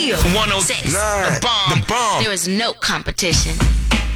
Real 106 The Bomb. There is no competition.